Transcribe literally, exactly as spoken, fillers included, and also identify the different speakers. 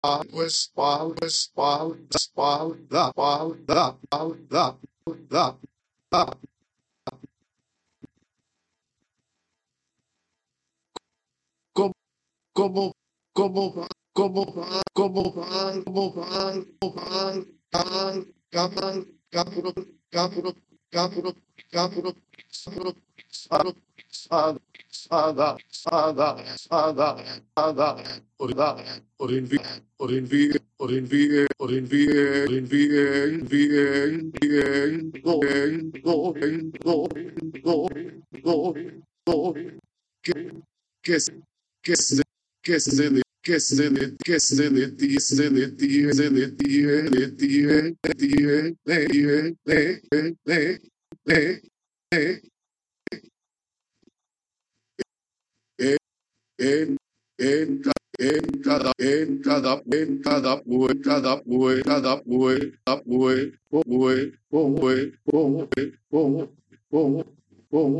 Speaker 1: pues pal, pues pal, pal, da, pal, da, pal, da, da, da. Como, como, como, como, como, como, como, Cabro, cabro, cabro, cabro, cabro, cabro, cabro, sada, sada, sada, sada, orda, orinvi, orinvi, orinvi, orinvi, orinvi, envie, go, go, go, go, go, go, que, que, que se, que se, que se de, que se de ti, se de ti, se de ti, de ti, de ti, de ti, de de de de en en en cada en cada en cada pue cada pue cada pue cada pue pue pue pue pue pue